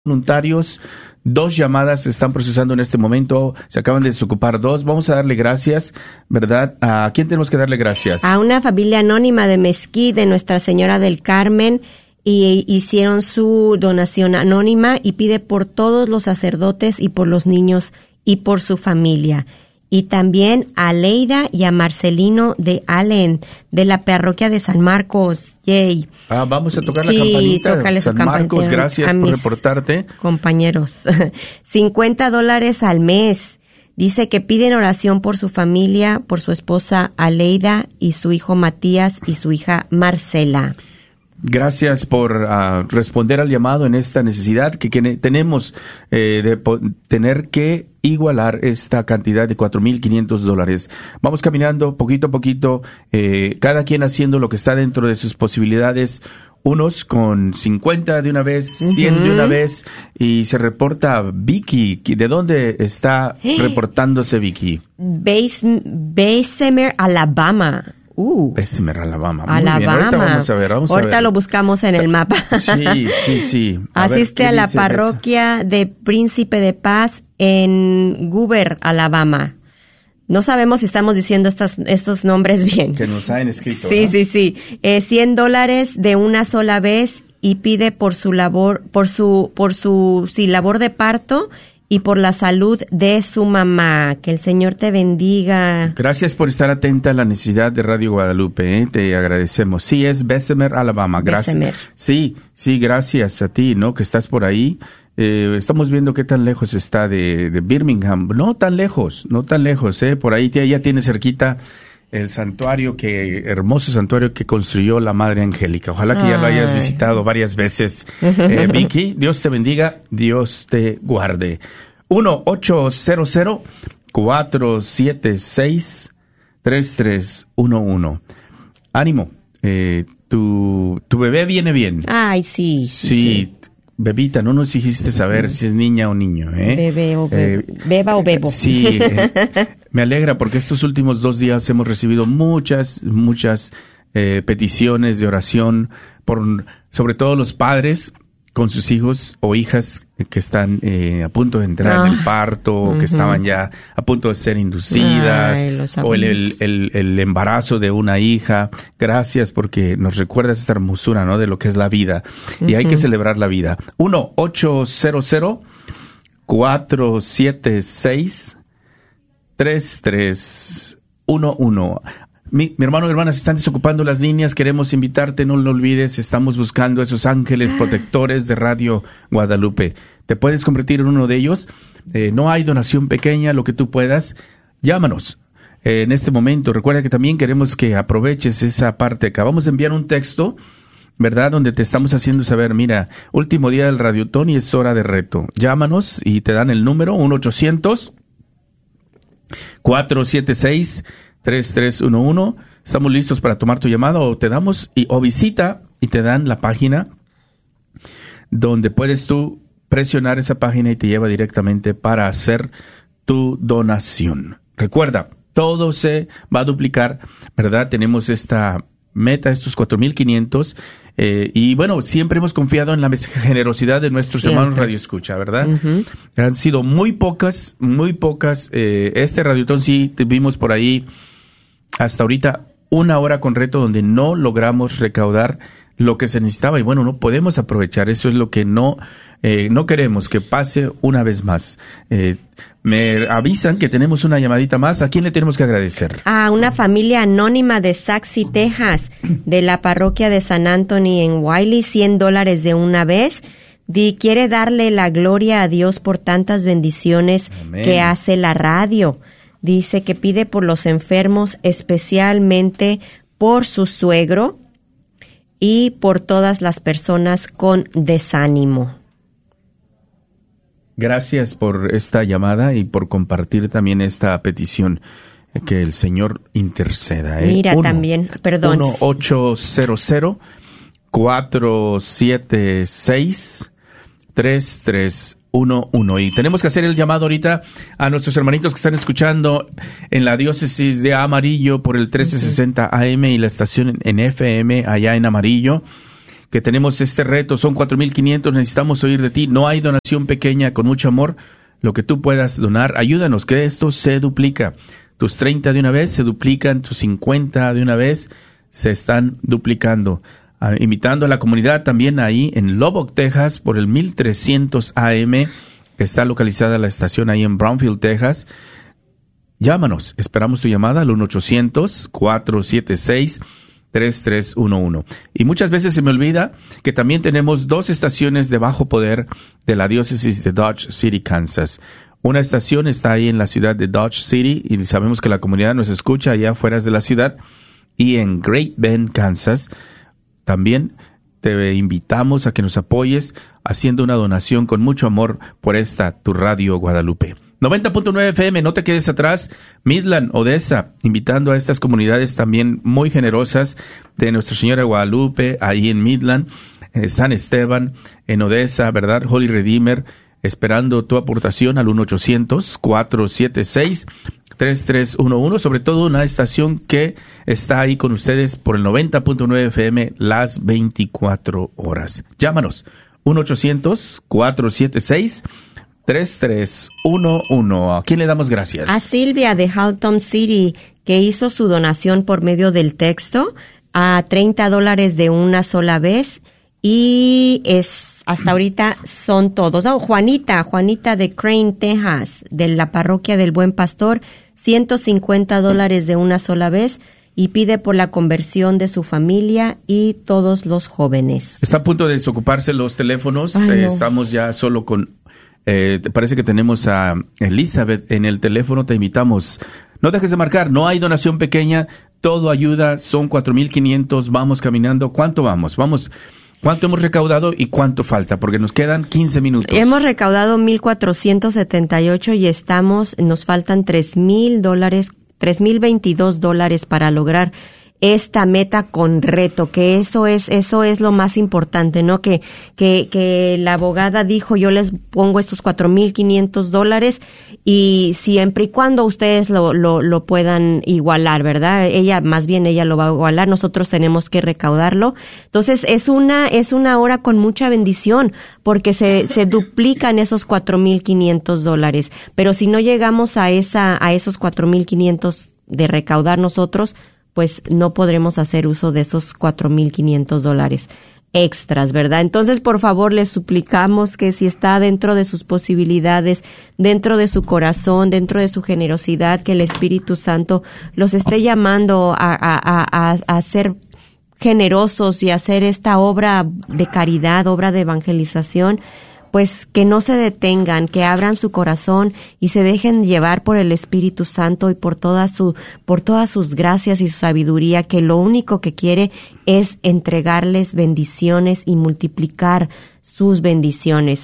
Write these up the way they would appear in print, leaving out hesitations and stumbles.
voluntarios. 2 llamadas se están procesando en este momento. Se acaban de desocupar 2. Vamos a darle gracias, ¿verdad? ¿A quién tenemos que darle gracias? A una familia anónima de Mesquite, de Nuestra Señora del Carmen, y hicieron su donación anónima y pide por todos los sacerdotes y por los niños y por su familia. Y también a Leida y a Marcelino de Allen, de la parroquia de San Marcos. Yay. Vamos a tocar la campanita. Tócale San su Marcos, gracias por reportarte. Compañeros, $50 al mes. Dice que piden oración por su familia, por su esposa Aleida y su hijo Matías y su hija Marcela. Gracias por responder al llamado en esta necesidad que tenemos de tener que igualar esta cantidad de $4,500. Vamos caminando poquito a poquito, cada quien haciendo lo que está dentro de sus posibilidades. Unos con 50 de una vez, 100 de una vez, y se reporta Vicky. ¿De dónde está reportándose Vicky? Bessemer, Alabama. Bessemer, Alabama. Muy Alabama. Bien. Ahorita vamos a ver. Ahorita lo buscamos en el mapa. Sí. Asiste a la parroquia de Príncipe de Paz en Goober, Alabama. No sabemos si estamos diciendo estos nombres bien. Que nos han escrito. Sí, ¿no? sí. $100 de una sola vez y pide por su labor, por su labor de parto y por la salud de su mamá. Que el Señor te bendiga. Gracias por estar atenta a la necesidad de Radio Guadalupe. Te agradecemos. Sí, es Bessemer, Alabama. Gracias. Bessemer. Sí, gracias a ti, ¿no? Que estás por ahí. Estamos viendo qué tan lejos está de Birmingham. No tan lejos. Por ahí ya tiene cerquita el santuario, hermoso santuario que construyó la Madre Angélica. Ojalá que ya lo hayas visitado varias veces. Vicky, Dios te bendiga, Dios te guarde. 1-800-476-3311. Ánimo, tu bebé viene bien. Ay, sí. Sí. Bebita, no nos dijiste saber si es niña o niño, ¿eh? Beba o bebo. Sí, me alegra porque estos últimos 2 días hemos recibido muchas peticiones de oración sobre todo los padres con sus hijos o hijas que están a punto de entrar en el parto, que estaban ya a punto de ser inducidas, o el embarazo de una hija. Gracias porque nos recuerdas esta hermosura, ¿no? De lo que es la vida. Y hay que celebrar la vida. 1-800-476-3311. Mi hermano y hermana, se están desocupando las líneas. Queremos invitarte, no lo olvides. Estamos buscando a esos ángeles protectores de Radio Guadalupe. ¿Te puedes convertir en uno de ellos? No hay donación pequeña, lo que tú puedas. Llámanos en este momento. Recuerda que también queremos que aproveches esa parte. Acabamos de enviar un texto, ¿verdad? Donde te estamos haciendo saber, mira, último día del Radiotón y es hora de reto. Llámanos y te dan el número 1-800-476-3311. Estamos listos para tomar tu llamada o visita y te dan la página donde puedes tú presionar esa página y te lleva directamente para hacer tu donación. Recuerda, todo se va a duplicar, ¿verdad? Tenemos esta meta, estos 4,500 y bueno, siempre hemos confiado en la generosidad de nuestros hermanos Radio Escucha, ¿verdad? Han sido muy pocas. Este Radiotón sí tuvimos por ahí hasta ahorita 1 hora con reto donde no logramos recaudar lo que se necesitaba y bueno, no podemos aprovechar. Eso es lo que no queremos que pase una vez más. Me avisan que tenemos una llamadita más. ¿A quién le tenemos que agradecer? A una familia anónima de Saxy, Texas, de la parroquia de San Anthony en Wiley, $100 de una vez. Quiere darle la gloria a Dios por tantas bendiciones que hace la radio. Dice que pide por los enfermos, especialmente por su suegro y por todas las personas con desánimo. Gracias por esta llamada y por compartir también esta petición. Que el Señor interceda. Mira, también, perdón. 1-800-476-3311. Y tenemos que hacer el llamado ahorita a nuestros hermanitos que están escuchando en la diócesis de Amarillo por el 1360 AM y la estación en FM allá en Amarillo. que tenemos este reto, son 4,500, necesitamos oír de ti, no hay donación pequeña, con mucho amor, lo que tú puedas donar, ayúdanos, que esto se duplica. Tus 30 de una vez se duplican, tus 50 de una vez se están duplicando. Invitando a la comunidad también ahí en Lubbock, Texas, por el 1300 AM, que está localizada la estación ahí en Brownfield, Texas. Llámanos, esperamos tu llamada al 1-800-476-3311. Y muchas veces se me olvida que también tenemos 2 estaciones de bajo poder de la diócesis de Dodge City, Kansas. Una estación está ahí en la ciudad de Dodge City y sabemos que la comunidad nos escucha allá afuera de la ciudad. Y en Great Bend, Kansas, también te invitamos a que nos apoyes haciendo una donación con mucho amor por esta, tu Radio Guadalupe. 90.9 FM, no te quedes atrás. Midland, Odessa, invitando a estas comunidades también muy generosas de Nuestra Señora de Guadalupe, ahí en Midland, San Esteban, en Odessa, ¿verdad? Holy Redeemer, esperando tu aportación al 1-800-476-3311, sobre todo una estación que está ahí con ustedes por el 90.9 FM las 24 horas. Llámanos, 1-800-476-3311. ¿A quién le damos gracias? A Silvia de Haltom City, que hizo su donación por medio del texto a $30 de una sola vez, y hasta ahorita son todos. Juanita de Crane, Texas, de la parroquia del Buen Pastor, $150 de una sola vez, y pide por la conversión de su familia y todos los jóvenes. Está a punto de desocuparse los teléfonos. Ay, no. Estamos ya solo con... parece que tenemos a Elizabeth en el teléfono. Te invitamos. No dejes de marcar. No hay donación pequeña. Todo ayuda. Son 4,500. Vamos caminando. ¿Cuánto vamos? ¿Cuánto hemos recaudado y cuánto falta? Porque nos quedan 15 minutos. Hemos recaudado 1,478 y nos faltan $3,022 para lograr esta meta con reto, que eso es lo más importante, ¿no? Que la abogada dijo, yo les pongo estos $4,500 y siempre y cuando ustedes lo puedan igualar, ¿verdad? Ella lo va a igualar, nosotros tenemos que recaudarlo. Entonces es una hora con mucha bendición, porque se duplican esos $4,500. Pero si no llegamos a esos $4,500 de recaudar nosotros, pues no podremos hacer uso de esos $4,500 extras, ¿verdad? Entonces, por favor, les suplicamos que si está dentro de sus posibilidades, dentro de su corazón, dentro de su generosidad, que el Espíritu Santo los esté llamando a ser generosos y a hacer esta obra de caridad, obra de evangelización, pues que no se detengan, que abran su corazón y se dejen llevar por el Espíritu Santo y por todas sus gracias y su sabiduría, que lo único que quiere es entregarles bendiciones y multiplicar sus bendiciones.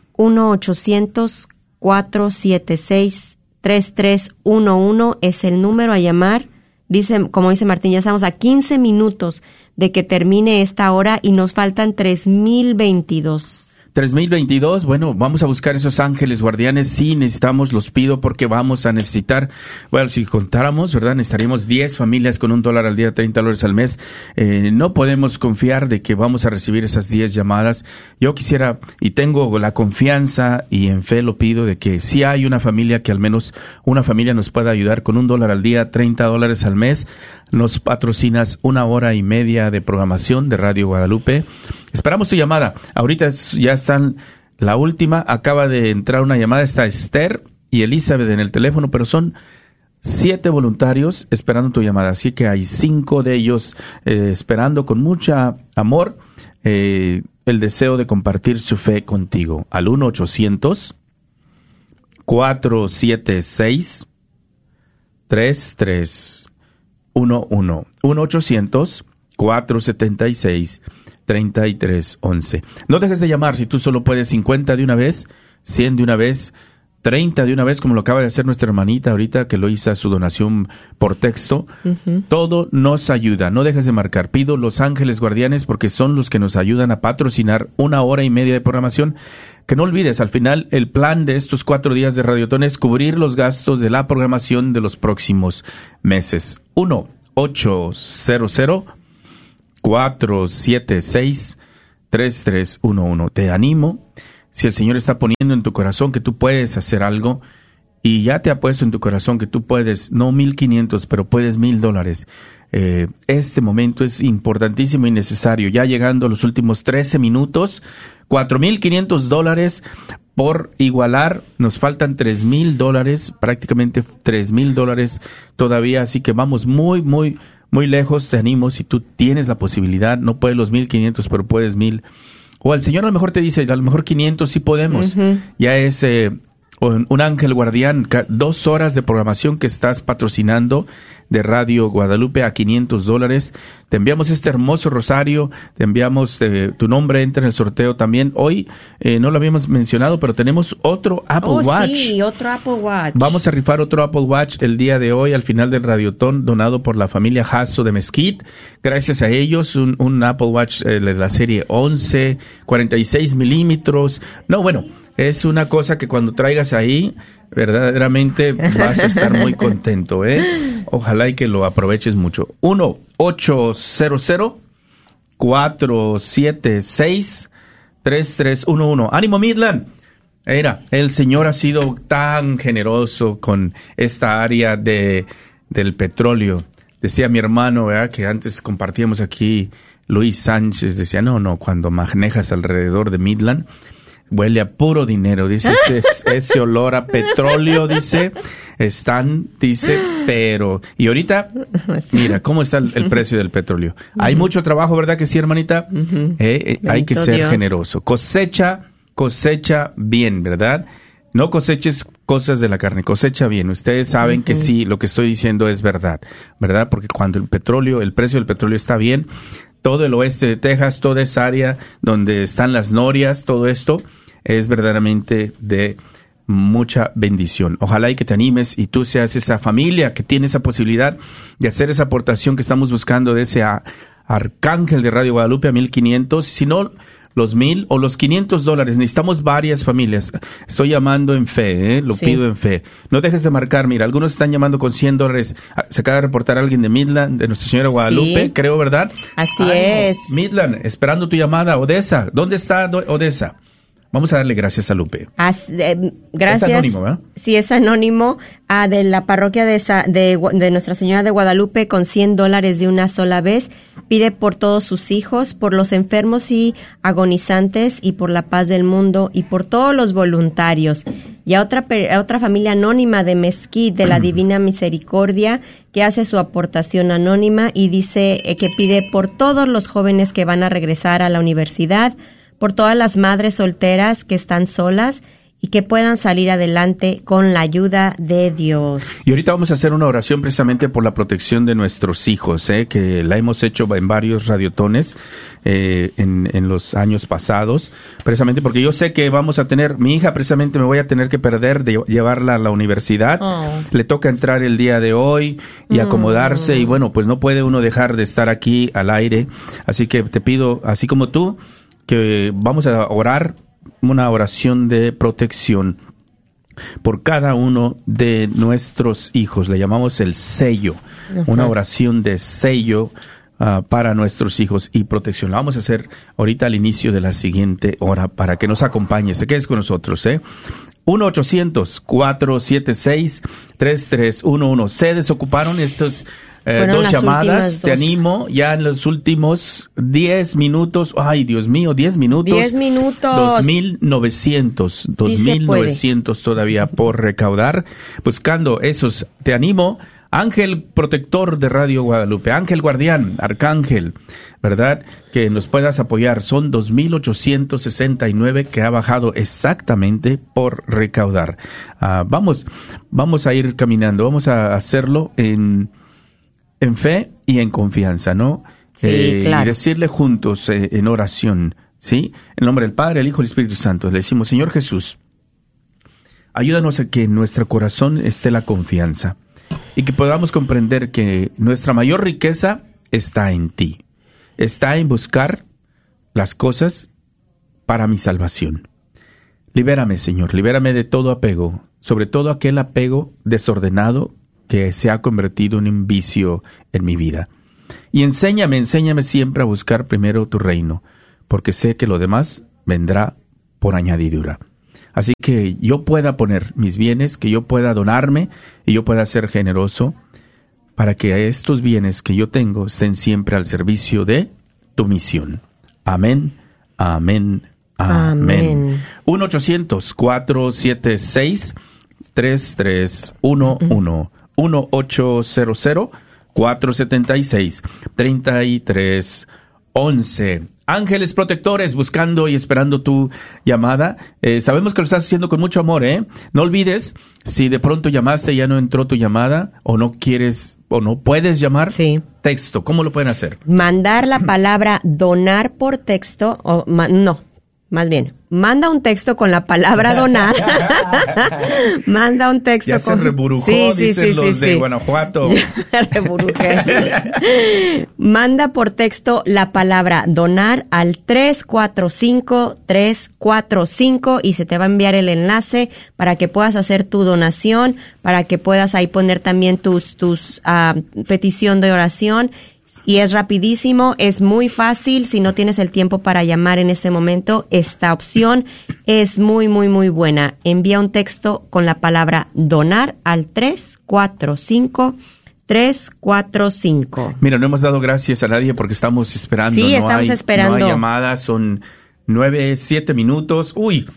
1-800-476-3311 es el número a llamar. Como dice Martín, ya estamos a 15 minutos de que termine esta hora y nos faltan 3,022. 3,022, bueno, vamos a buscar esos ángeles guardianes. Sí, necesitamos, los pido, porque vamos a necesitar, bueno, si contáramos, ¿verdad? Necesitaríamos 10 familias con $1 al día, $30 al mes. No podemos confiar de que vamos a recibir esas 10 llamadas. Yo quisiera, y tengo la confianza y en fe lo pido, de que si hay una familia, que al menos una familia nos pueda ayudar con $1 al día, $30 al mes. Nos patrocinas 1 hora y media de programación de Radio Guadalupe. Esperamos tu llamada. Ahorita ya están la última. Acaba de entrar una llamada. Está Esther y Elizabeth en el teléfono, pero son 7 voluntarios esperando tu llamada. Así que hay 5 de ellos esperando con mucha amor el deseo de compartir su fe contigo. Al 1-800-476-3311. 1-800-476-3311. No dejes de llamar. Si tú solo puedes 50 de una vez, 100 de una vez, 30 de una vez, como lo acaba de hacer nuestra hermanita ahorita, que lo hizo su donación por texto. Todo nos ayuda. No dejes de marcar. Pido los ángeles guardianes, porque son los que nos ayudan a patrocinar 1 hora y media de programación. Que no olvides, al final, el plan de estos 4 días de Radiotón es cubrir los gastos de la programación de los próximos meses. 1-800-476 3311. Te animo, si el Señor está poniendo en tu corazón que tú puedes hacer algo, y ya te ha puesto en tu corazón que tú puedes, no 1,500, pero puedes $1,000. Este momento es importantísimo y necesario. Ya llegando a los últimos 13 minutos, $4,500 por igualar. Nos faltan $3,000, prácticamente $3,000 todavía. Así que vamos muy, muy, muy lejos. Te animo, si tú tienes la posibilidad, no puedes los 1,500, pero puedes 1,000. O el Señor a lo mejor te dice, a lo mejor 500 sí podemos. Uh-huh. Ya es un ángel guardián, 2 horas de programación que estás patrocinando de Radio Guadalupe a $500. Te enviamos este hermoso rosario, te enviamos tu nombre, entra en el sorteo también. Hoy no lo habíamos mencionado, pero tenemos otro Apple Watch. Sí, otro Apple Watch. Vamos a rifar otro Apple Watch el día de hoy al final del Radiotón, donado por la familia Hasso de Mesquite. Gracias a ellos, un Apple Watch de la serie 11, 46 milímetros. No, bueno, es una cosa que cuando traigas ahí, verdaderamente vas a estar muy contento, ¿eh? Ojalá y que lo aproveches mucho. 1-800-476-3311. ¡Ánimo, Midland! Mira, el Señor ha sido tan generoso con esta área del petróleo. Decía mi hermano, ¿verdad?, que antes compartíamos aquí, Luis Sánchez, decía, no, cuando manejas alrededor de Midland, huele a puro dinero, dice, ese olor a petróleo, dice, pero, y ahorita, mira, ¿cómo está el precio del petróleo? Uh-huh. Hay mucho trabajo, ¿verdad que sí, hermanita? Uh-huh. Hay que ser Dios. Generoso. Cosecha bien, ¿verdad? No coseches cosas de la carne, cosecha bien. Ustedes saben que sí, lo que estoy diciendo es verdad, porque cuando el precio del petróleo está bien, todo el oeste de Texas, toda esa área donde están las norias, todo esto es verdaderamente de mucha bendición. Ojalá y que te animes y tú seas esa familia que tiene esa posibilidad de hacer esa aportación que estamos buscando de ese arcángel de Radio Guadalupe a 1,500. Si no, los 1,000 o los $500. Necesitamos varias familias. Estoy llamando en fe, lo pido en fe. No dejes de marcar. Mira, algunos están llamando con $100. Se acaba de reportar alguien de Midland, de Nuestra Señora Guadalupe, creo, ¿verdad? Así es. Midland, esperando tu llamada. Odessa, ¿dónde está Odessa? Vamos a darle gracias a Lupe. Gracias. Es anónimo, ¿verdad? Sí, es anónimo. De la parroquia de Nuestra Señora de Guadalupe, con $100 de una sola vez. Pide por todos sus hijos, por los enfermos y agonizantes, y por la paz del mundo, y por todos los voluntarios. Y a otra familia anónima de Mesquite, de la Divina Misericordia, que hace su aportación anónima y dice que pide por todos los jóvenes que van a regresar a la universidad, por todas las madres solteras que están solas y que puedan salir adelante con la ayuda de Dios. Y ahorita vamos a hacer una oración precisamente por la protección de nuestros hijos, que la hemos hecho en varios radiotones en los años pasados, precisamente porque yo sé que vamos a tener, mi hija precisamente me voy a tener que perder de llevarla a la universidad. Le toca entrar el día de hoy y acomodarse, y bueno, pues no puede uno dejar de estar aquí al aire, así que te pido, así como tú, que vamos a orar una oración de protección por cada uno de nuestros hijos. Le llamamos el sello, una oración de sello para nuestros hijos y protección. La vamos a hacer ahorita al inicio de la siguiente hora para que nos acompañes. Te quedes con nosotros, 1-800-476-3311. Se desocuparon estos 2 llamadas. Te animo, ya en los últimos 10 minutos. Ay, Dios mío, 10 minutos. 10 minutos. 2,900 todavía por recaudar. Buscando esos. Te animo. Ángel protector de Radio Guadalupe, ángel guardián, arcángel, ¿verdad? Que nos puedas apoyar. Son 2,869 que ha bajado exactamente por recaudar. Vamos a ir caminando, vamos a hacerlo en fe y en confianza, ¿no? Sí, claro. Y decirle juntos en oración, ¿sí? En el nombre del Padre, el Hijo y el Espíritu Santo, le decimos, Señor Jesús, ayúdanos a que en nuestro corazón esté la confianza y que podamos comprender que nuestra mayor riqueza está en ti, está en buscar las cosas para mi salvación. Libérame, Señor, libérame de todo apego, sobre todo aquel apego desordenado que se ha convertido en un vicio en mi vida. Y enséñame siempre a buscar primero tu reino, porque sé que lo demás vendrá por añadidura. Así que yo pueda poner mis bienes, que yo pueda donarme y yo pueda ser generoso para que estos bienes que yo tengo estén siempre al servicio de tu misión. Amén, amén, amén. 1-800-476-3311. 1-800-476-3311. Ángeles protectores buscando y esperando tu llamada. Sabemos que lo estás haciendo con mucho amor, ¿eh? No olvides, si de pronto llamaste y ya no entró tu llamada, o no quieres, o no puedes llamar, sí. Texto. ¿Cómo lo pueden hacer? Mandar la palabra donar por texto, más bien, manda un texto con la palabra donar. Manda un texto ya con... se reburujó, dicen los de Guanajuato. Manda por texto la palabra donar al 345-345 y se te va a enviar el enlace para que puedas hacer tu donación, para que puedas ahí poner también tus petición de oración. Y es rapidísimo, es muy fácil. Si no tienes el tiempo para llamar en este momento, esta opción es muy, muy, muy buena. Envía un texto con la palabra donar al 345-345. Mira, no hemos dado gracias a nadie porque estamos esperando. Sí, estamos esperando. No hay llamadas, son 7 minutos. Uy,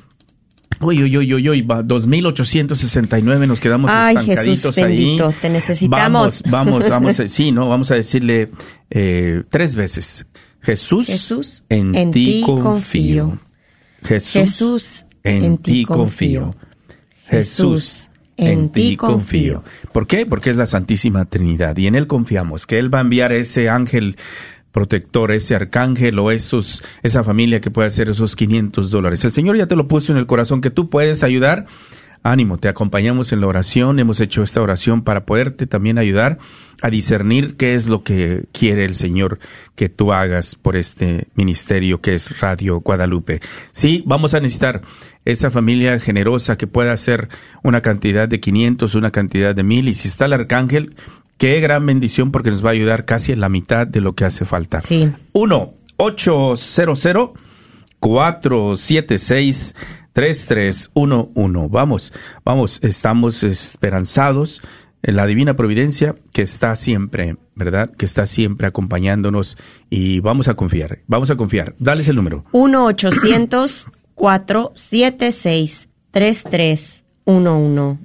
2,869, nos quedamos estancaditos. Jesús bendito, ahí. Te necesitamos. Vamos a decirle 3 veces. Jesús, en ti confío. Jesús, en ti confío. Jesús, en ti confío. ¿Por qué? Porque es la Santísima Trinidad y en Él confiamos, que Él va a enviar ese ángel protector, ese arcángel o esa familia que puede hacer esos $500. El Señor ya te lo puso en el corazón que tú puedes ayudar. Ánimo, te acompañamos en la oración. Hemos hecho esta oración para poderte también ayudar a discernir qué es lo que quiere el Señor que tú hagas por este ministerio que es Radio Guadalupe. Sí, vamos a necesitar esa familia generosa que pueda hacer una cantidad de 500, una cantidad de 1,000. Y si está el arcángel, qué gran bendición, porque nos va a ayudar casi en la mitad de lo que hace falta. Sí. 1-800-476-3311. Vamos, estamos esperanzados en la divina providencia que está siempre, ¿verdad? Que está siempre acompañándonos y vamos a confiar. Dales el número. 1-800-476-3311.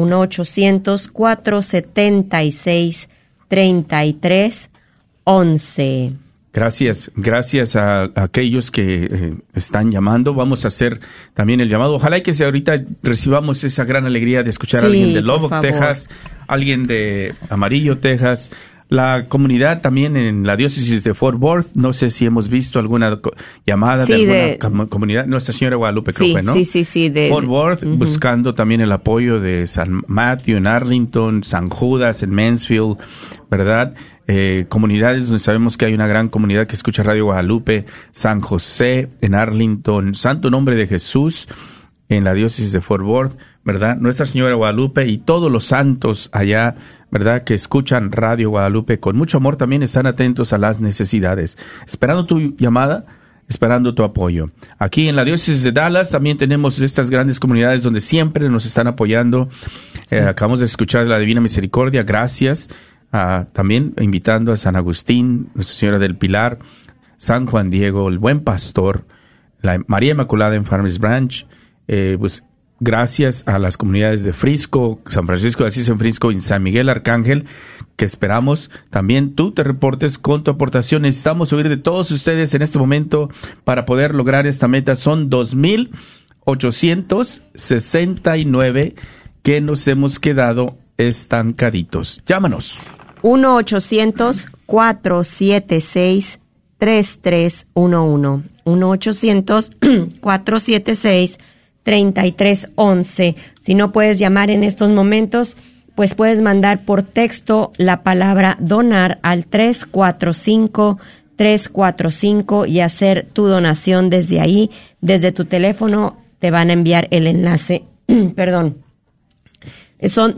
1-800-476-3311. Gracias a aquellos que están llamando. Vamos a hacer también el llamado. Ojalá que ahorita recibamos esa gran alegría de escuchar a alguien de Lubbock, Texas, alguien de Amarillo, Texas. La comunidad también en la diócesis de Fort Worth, no sé si hemos visto alguna llamada de alguna comunidad. Nuestra Señora de Guadalupe, creo que, ¿no? Sí. De Fort Worth, buscando también el apoyo de San Matthew en Arlington, San Judas en Mansfield, ¿verdad? Comunidades donde sabemos que hay una gran comunidad que escucha Radio Guadalupe, San José en Arlington, Santo Nombre de Jesús en la diócesis de Fort Worth, ¿verdad? Nuestra Señora de Guadalupe y todos los santos allá, ¿verdad? Que escuchan Radio Guadalupe con mucho amor, también están atentos a las necesidades. Esperando tu llamada, esperando tu apoyo. Aquí en la diócesis de Dallas también tenemos estas grandes comunidades donde siempre nos están apoyando. Sí. Acabamos de escuchar la Divina Misericordia, gracias. También invitando a San Agustín, Nuestra Señora del Pilar, San Juan Diego, el Buen Pastor, la María Inmaculada en Farmers Branch, pues gracias a las comunidades de Frisco, San Francisco de Asís en Frisco y San Miguel Arcángel, que esperamos también tú te reportes con tu aportación. Necesitamos oír de todos ustedes en este momento para poder lograr esta meta. Son 2,869 que nos hemos quedado estancaditos. Llámanos. 1-800-476-3311. 1-800-476-3311. Si no puedes llamar en estos momentos, pues puedes mandar por texto la palabra donar al 345-345 y hacer tu donación desde ahí. Desde tu teléfono te van a enviar el enlace. Perdón. Son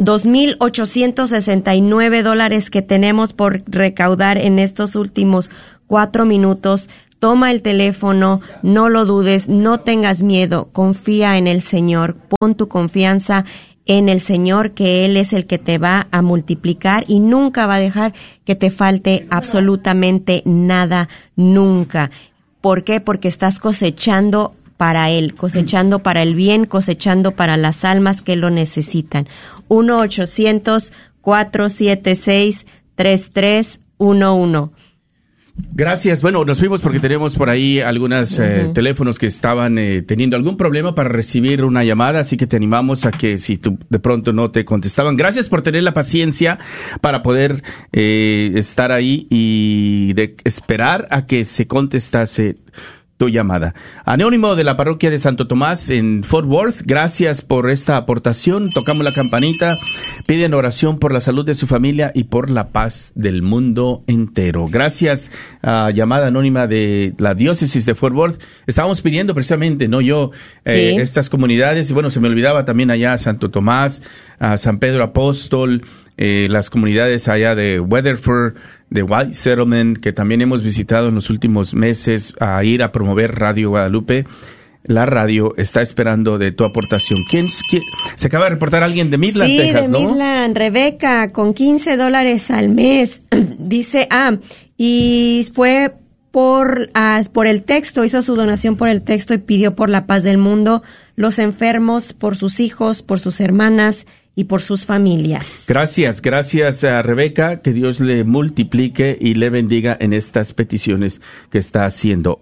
$2,869 que tenemos por recaudar en estos últimos 4 minutos. Toma el teléfono, no lo dudes, no tengas miedo, confía en el Señor, pon tu confianza en el Señor, que Él es el que te va a multiplicar y nunca va a dejar que te falte absolutamente nada, nunca. ¿Por qué? Porque estás cosechando para Él, cosechando para el bien, cosechando para las almas que lo necesitan. 1-800-476-3311. Gracias. Bueno, nos fuimos porque tenemos por ahí algunos teléfonos que estaban teniendo algún problema para recibir una llamada, así que te animamos a que si tú de pronto no te contestaban. Gracias por tener la paciencia para poder estar ahí y de esperar a que se contestase tu llamada. Anónimo de la parroquia de Santo Tomás en Fort Worth, gracias por esta aportación. Tocamos la campanita, piden oración por la salud de su familia y por la paz del mundo entero. Gracias, llamada anónima de la diócesis de Fort Worth. Estábamos pidiendo precisamente, ¿no? Yo, estas comunidades, y bueno, se me olvidaba también allá Santo Tomás, San Pedro Apóstol, las comunidades allá de Weatherford, de White Settlement, que también hemos visitado en los últimos meses a ir a promover Radio Guadalupe. La radio está esperando de tu aportación. ¿Quién? Se acaba de reportar alguien de Midland, Texas, ¿no? Sí, de Midland, Rebeca, con $15 al mes. Dice, y fue por el texto, hizo su donación por el texto y pidió por la paz del mundo, los enfermos, por sus hijos, por sus hermanas y por sus familias. Gracias a Rebeca, que Dios le multiplique y le bendiga en estas peticiones que está haciendo.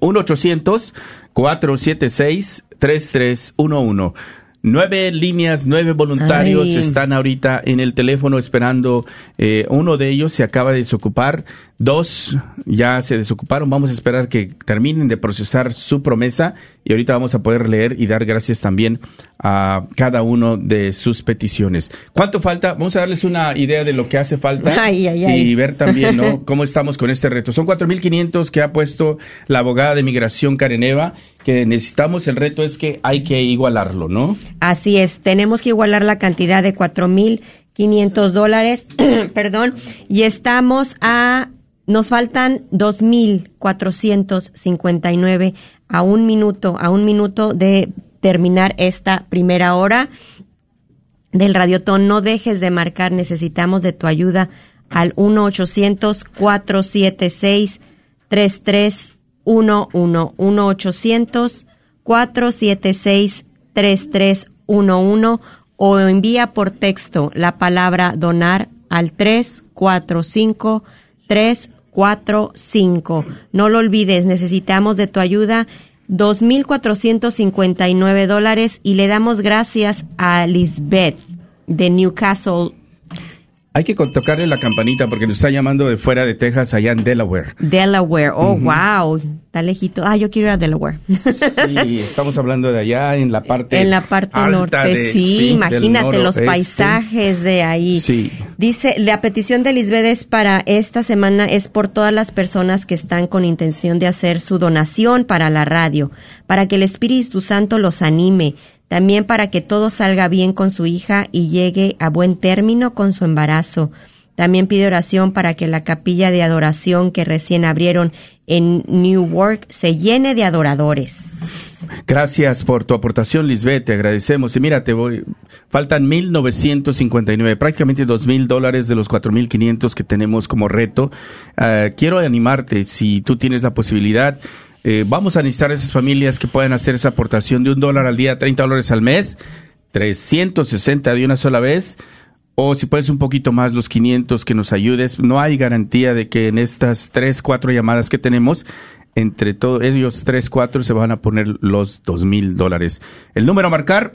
1-800-476-3311. 9 líneas, 9 voluntarios están ahorita en el teléfono esperando. Uno de ellos se acaba de desocupar, 2 ya se desocuparon. Vamos a esperar que terminen de procesar su promesa y ahorita vamos a poder leer y dar gracias también a cada uno de sus peticiones. ¿Cuánto falta? Vamos a darles una idea de lo que hace falta y ver también, ¿no?, cómo estamos con este reto. Son 4,500 que ha puesto la abogada de migración Karen Eva, que necesitamos. El reto es que hay que igualarlo, ¿no? Así es, tenemos que igualar la cantidad de $4,500, perdón, y nos faltan 2,459 a un minuto de terminar esta primera hora del Radiotón. No dejes de marcar, necesitamos de tu ayuda al 1-800-476-3311, 1-800-476-3311, o envía por texto la palabra donar al 345-345. No lo olvides, necesitamos de tu ayuda, $2,459, y le damos gracias a Lisbeth de Newcastle. Hay que tocarle la campanita porque nos está llamando de fuera de Texas, allá en Delaware. Wow, está lejito. Yo quiero ir a Delaware. Sí, estamos hablando de allá en la parte norte. Sí, imagínate los paisajes de ahí. Sí. Dice, la petición de Lisbeth es para esta semana, es por todas las personas que están con intención de hacer su donación para la radio, para que el Espíritu Santo los anime. También para que todo salga bien con su hija y llegue a buen término con su embarazo. También pide oración para que la capilla de adoración que recién abrieron en Newark se llene de adoradores. Gracias por tu aportación, Lisbeth, te agradecemos. Y mira, faltan 1,959, prácticamente $2,000 de los 4,500 que tenemos como reto. Quiero animarte, si tú tienes la posibilidad. Vamos a necesitar a esas familias que puedan hacer esa aportación de $1 al día, $30 al mes, 360 de una sola vez, o si puedes un poquito más, los 500 que nos ayudes. No hay garantía de que en estas 3-4 llamadas que tenemos, entre todos ellos 3-4 se van a poner los $2,000. El número a marcar,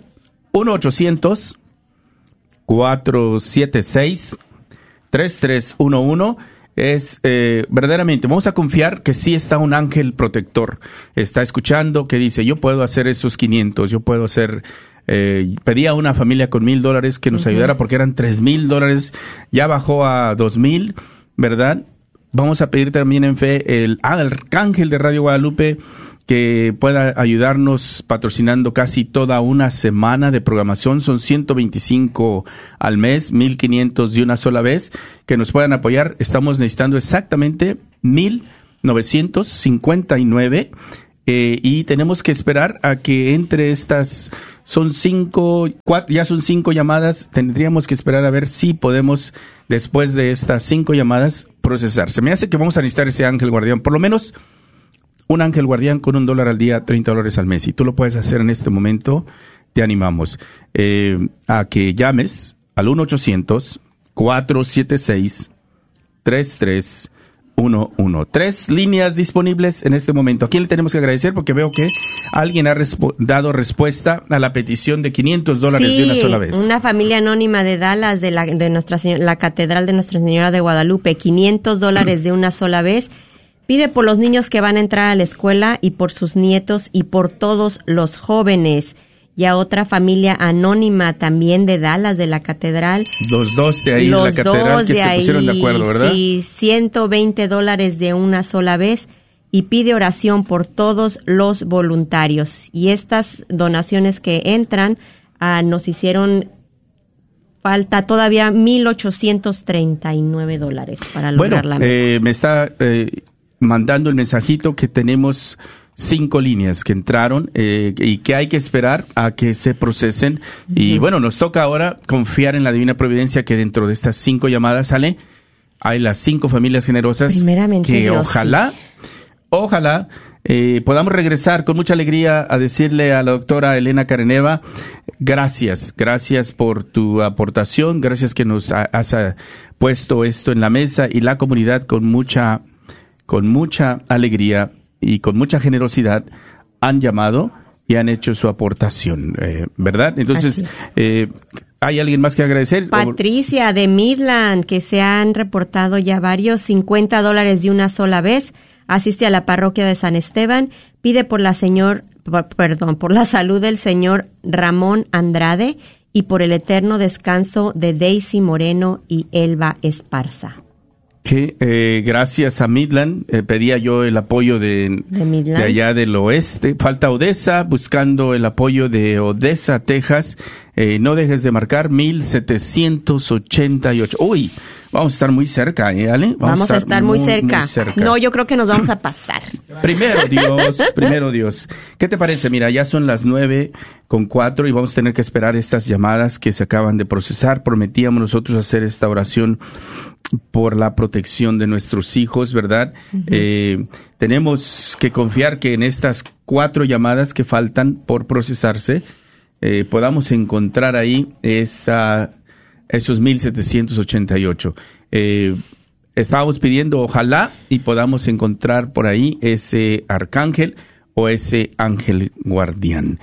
1-800-476-3311. Es verdaderamente, vamos a confiar que sí está un ángel protector, está escuchando, que dice, yo puedo hacer esos 500, yo puedo hacer, pedí a una familia con $1,000 que nos ayudara porque eran $3,000, ya bajó a 2,000, ¿verdad? Vamos a pedir también en fe el arcángel de Radio Guadalupe que pueda ayudarnos patrocinando casi toda una semana de programación. Son 125 al mes, 1,500 de una sola vez, que nos puedan apoyar. Estamos necesitando exactamente 1,000 959. Y tenemos que esperar a que entre estas, ya son 5 llamadas, tendríamos que esperar a ver si podemos, después de estas 5 llamadas, procesar. Se me hace que vamos a necesitar ese ángel guardián, por lo menos un ángel guardián con $1 al día, $30 al mes. Y tú lo puedes hacer en este momento, te animamos a que llames al 1-800-476-3311. 3 líneas disponibles en este momento. ¿A quién le tenemos que agradecer? Porque veo que alguien ha dado respuesta a la petición de $500 de una sola vez. Una familia anónima de Dallas, de la Catedral de Nuestra Señora de Guadalupe, $500 de una sola vez. Pide por los niños que van a entrar a la escuela y por sus nietos y por todos los jóvenes. Y a otra familia anónima también de Dallas, de la Catedral. Los dos de ahí de la Catedral que se pusieron de acuerdo, ¿verdad? Sí, $120 de una sola vez. Y pide oración por todos los voluntarios. Y estas donaciones que entran nos hicieron falta todavía $1,839 para lograr la meta. Me está mandando el mensajito que tenemos 5 líneas que entraron y que hay que esperar a que se procesen. Uh-huh. Y bueno, nos toca ahora confiar en la divina providencia que dentro de estas 5 llamadas hay las 5 familias generosas. Primeramente, que Dios, ojalá podamos regresar con mucha alegría a decirle a la doctora Elena Careneva, gracias por tu aportación, gracias que nos has puesto esto en la mesa, y la comunidad con mucha alegría y con mucha generosidad han llamado y han hecho su aportación, ¿verdad? Entonces, ¿hay alguien más que agradecer? Patricia de Midland, que se han reportado ya varios, $50 de una sola vez. Asiste a la parroquia de San Esteban, pide por la salud del señor Ramón Andrade y por el eterno descanso de Daisy Moreno y Elba Esparza. Gracias a Midland, pedía yo el apoyo de allá del oeste. Falta Odessa, buscando el apoyo de Odessa, Texas. No dejes de marcar 1788. Uy, vamos a estar muy cerca, Ale. Vamos a estar muy cerca. No, yo creo que nos vamos a pasar. Primero Dios. ¿Qué te parece? Mira, ya son las 9:04 y vamos a tener que esperar estas llamadas que se acaban de procesar. Prometíamos nosotros hacer esta oración por la protección de nuestros hijos, ¿verdad? Uh-huh. Tenemos que confiar que en estas 4 llamadas que faltan por procesarse, podamos encontrar ahí esos 1788. Estábamos pidiendo, ojalá, y podamos encontrar por ahí ese arcángel o ese ángel guardián.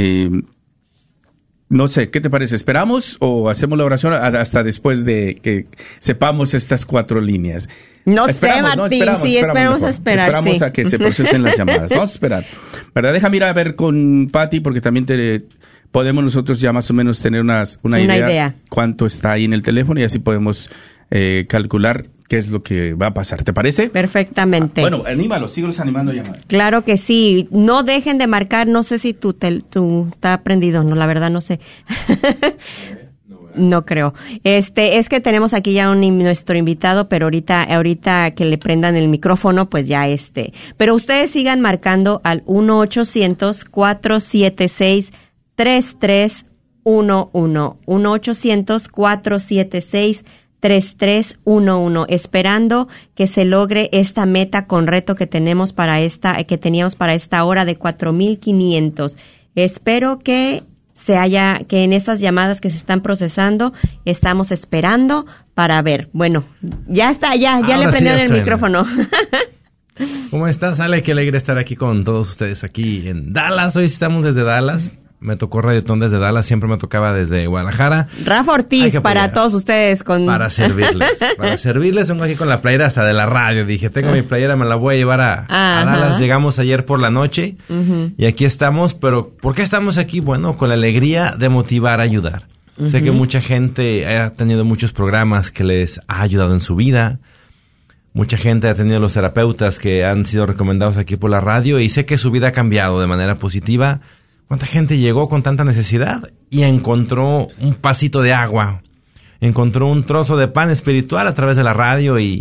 No sé, ¿qué te parece? ¿Esperamos o hacemos la oración hasta después de que sepamos estas 4 líneas? No sé, Martín. Esperamos a que se procesen las llamadas. Vamos a esperar. ¿Verdad? Déjame ir a ver con Patty, porque también podemos nosotros ya más o menos tener una idea cuánto está ahí en el teléfono, y así podemos calcular qué es lo que va a pasar. ¿Te parece? Perfectamente. Bueno, anímalos, síguelos animando a llamar. Claro que sí. No dejen de marcar. No sé si tú está prendido. No, la verdad no sé. No creo. Es que tenemos aquí ya nuestro invitado, pero ahorita que le prendan el micrófono, pues ya Pero ustedes sigan marcando al 1-800-476-3311. 1-800-476-3311, esperando que se logre esta meta con reto que teníamos para esta hora de 4,500. Espero que que en estas llamadas que se están procesando, estamos esperando para ver. Bueno, ya está, ya le prendieron el micrófono. ¿Cómo estás, Ale? Qué alegre estar aquí con todos ustedes aquí en Dallas. Hoy estamos desde Dallas. Me tocó Radiotón desde Dallas, siempre me tocaba desde Guadalajara. Rafa Ortiz, para todos ustedes. Para servirles, vengo aquí con la playera hasta de la radio. Dije, tengo mi playera, me la voy a llevar a Dallas. Llegamos ayer por la noche y aquí estamos. Pero, ¿por qué estamos aquí? Bueno, con la alegría de motivar a ayudar. Sé que mucha gente ha tenido muchos programas que les ha ayudado en su vida. Mucha gente ha tenido los terapeutas que han sido recomendados aquí por la radio y sé que su vida ha cambiado de manera positiva. ¿Cuánta gente llegó con tanta necesidad y encontró un pasito de agua? Encontró un trozo de pan espiritual a través de la radio y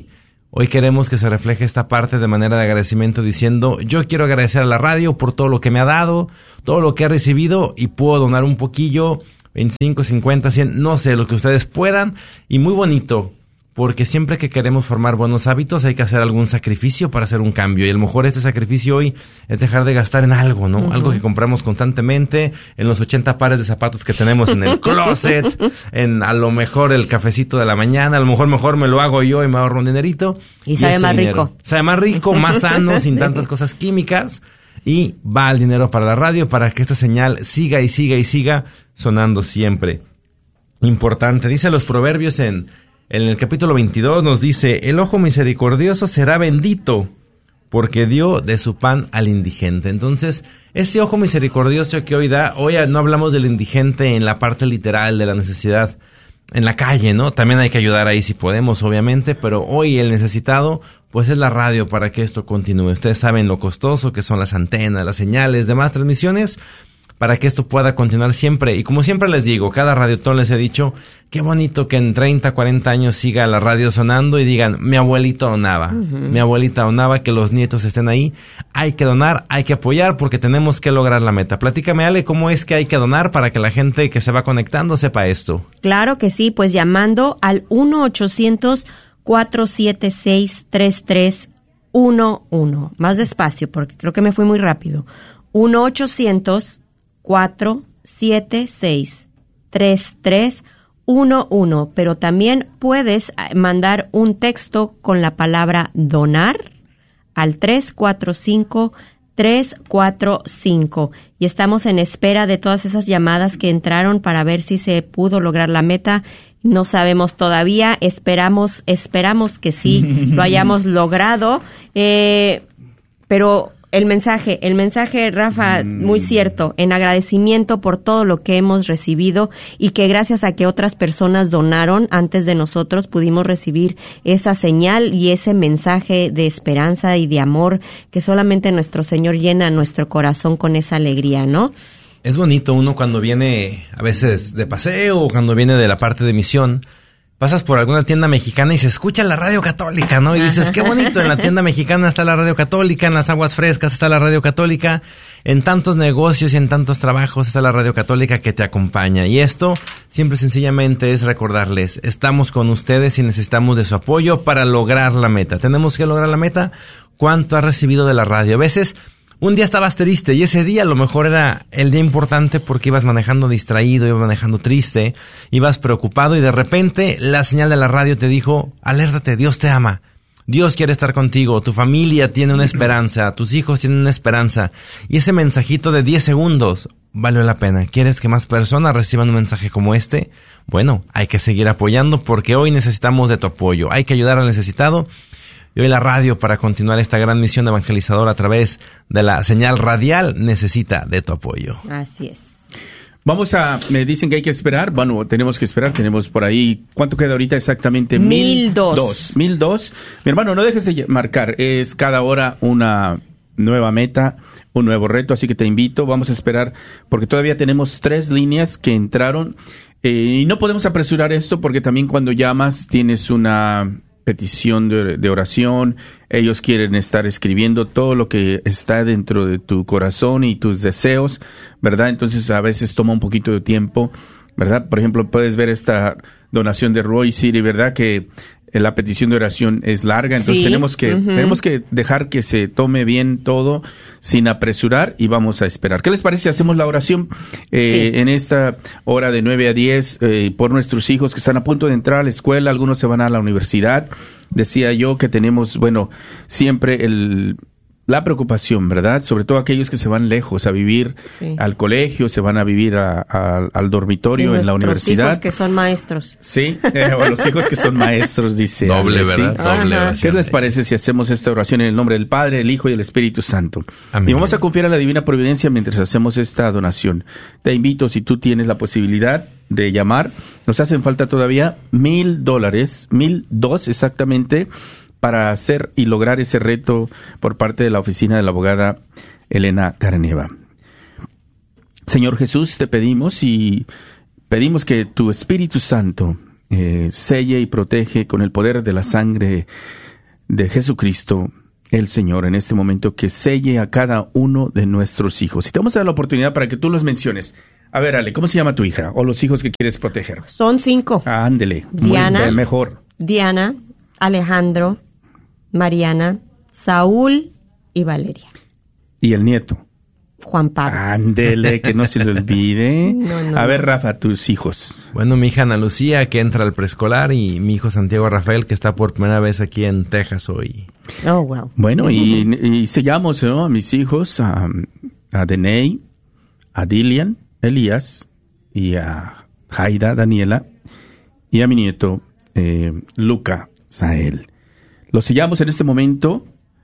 Hoy queremos que se refleje esta parte de manera de agradecimiento diciendo, yo quiero agradecer a la radio por todo lo que me ha dado, todo lo que he recibido y puedo donar un poquillo, 25, 50, 100, no sé, lo que ustedes puedan. Y muy bonito, porque siempre que queremos formar buenos hábitos hay que hacer algún sacrificio para hacer un cambio. Y a lo mejor este sacrificio hoy es dejar de gastar en algo, ¿no? Algo que compramos constantemente, en los 80 pares de zapatos que tenemos en el closet, en a lo mejor el cafecito de la mañana, a lo mejor me lo hago yo y me ahorro un dinerito. Y sabe más rico. Sabe más rico, más sano, sin tantas cosas químicas. Y va el dinero para la radio para que esta señal siga y siga y siga sonando siempre. Importante. Dice los proverbios en el capítulo 22 nos dice, el ojo misericordioso será bendito, porque dio de su pan al indigente. Entonces, ese ojo misericordioso que hoy da, hoy no hablamos del indigente en la parte literal de la necesidad en la calle, ¿no? También hay que ayudar ahí si podemos, obviamente, pero hoy el necesitado, pues es la radio para que esto continúe. Ustedes saben lo costoso que son las antenas, las señales, demás transmisiones, para que esto pueda continuar siempre. Y como siempre les digo, cada radiotón les he dicho, qué bonito que en 30, 40 años siga la radio sonando y digan, mi abuelita donaba, mi abuelita donaba, que los nietos estén ahí. Hay que donar, hay que apoyar porque tenemos que lograr la meta. Platícame, Ale, ¿cómo es que hay que donar para que la gente que se va conectando sepa esto? Claro que sí, pues llamando al 1-800-476-3311. Más despacio porque creo que me fui muy rápido. 1-800-476-3311, pero también puedes mandar un texto con la palabra donar al 345-345 y estamos en espera de todas esas llamadas que entraron para ver si se pudo lograr la meta. No sabemos todavía, esperamos que sí lo hayamos logrado, pero el mensaje, Rafa, muy cierto, en agradecimiento por todo lo que hemos recibido y que gracias a que otras personas donaron antes de nosotros pudimos recibir esa señal y ese mensaje de esperanza y de amor que solamente nuestro Señor llena nuestro corazón con esa alegría, ¿no? Es bonito uno cuando viene a veces de paseo o cuando viene de la parte de misión. Pasas por alguna tienda mexicana y se escucha la radio católica, ¿no? Y dices, qué bonito, en la tienda mexicana está la radio católica, en las aguas frescas está la radio católica, en tantos negocios y en tantos trabajos está la radio católica que te acompaña. Y esto, siempre sencillamente es recordarles, estamos con ustedes y necesitamos de su apoyo para lograr la meta. Tenemos que lograr la meta. ¿Cuánto has recibido de la radio? A veces un día estabas triste y ese día a lo mejor era el día importante porque ibas manejando distraído, ibas manejando triste, ibas preocupado y de repente la señal de la radio te dijo, alértate, Dios te ama, Dios quiere estar contigo, tu familia tiene una esperanza, tus hijos tienen una esperanza y ese mensajito de 10 segundos valió la pena. ¿Quieres que más personas reciban un mensaje como este? Bueno, hay que seguir apoyando porque hoy necesitamos de tu apoyo, hay que ayudar al necesitado. Y hoy la radio, para continuar esta gran misión evangelizadora a través de la señal radial, necesita de tu apoyo. Así es. Me dicen que hay que esperar. Bueno, tenemos que esperar. Tenemos por ahí, ¿cuánto queda ahorita exactamente? 1,002. 1,002. Mi hermano, no dejes de marcar. Es cada hora una nueva meta, un nuevo reto. Así que te invito. Vamos a esperar porque todavía tenemos 3 líneas que entraron. Y no podemos apresurar esto porque también cuando llamas tienes una petición de oración, ellos quieren estar escribiendo todo lo que está dentro de tu corazón y tus deseos, ¿verdad? Entonces a veces toma un poquito de tiempo, ¿verdad? Por ejemplo, puedes ver esta donación de Roy City, ¿verdad? Que la petición de oración es larga, entonces sí, tenemos que dejar que se tome bien todo sin apresurar y vamos a esperar. ¿Qué les parece si hacemos la oración en esta hora de 9 a 10 por nuestros hijos que están a punto de entrar a la escuela? Algunos se van a la universidad. Decía yo que tenemos, siempre la preocupación, ¿verdad? Sobre todo aquellos que se van lejos a vivir al colegio, se van a vivir al dormitorio en la universidad. Los hijos que son maestros. Sí, o los hijos que son maestros, dice. Doble, ¿verdad? ¿Sí? Doble oración. ¿Qué les parece si hacemos esta oración en el nombre del Padre, el Hijo y el Espíritu Santo? Amén. Y vamos a confiar en la divina providencia mientras hacemos esta donación. Te invito, si tú tienes la posibilidad de llamar, nos hacen falta todavía $1,000, 1,002 exactamente, para hacer y lograr ese reto por parte de la oficina de la abogada Elena Careneva. Señor Jesús, te pedimos que tu Espíritu Santo selle y protege con el poder de la sangre de Jesucristo, el Señor, en este momento, que selle a cada uno de nuestros hijos. Y te vamos a dar la oportunidad para que tú los menciones. A ver, Ale, ¿cómo se llama tu hija o los hijos que quieres proteger? Son 5. Ándele. Diana. Mejor. Diana, Alejandro, Mariana, Saúl y Valeria. ¿Y el nieto? Juan Pablo. Ándele, que no se le olvide. No. A ver, Rafa, tus hijos. Bueno, mi hija Ana Lucía, que entra al preescolar, y mi hijo Santiago Rafael, que está por primera vez aquí en Texas hoy. Oh, wow. Bueno, y sellamos, ¿no?, a mis hijos, a Deney, a Dilian, Elías, y a Jaida, Daniela, y a mi nieto, Luca, Sael. Los sellamos en este momento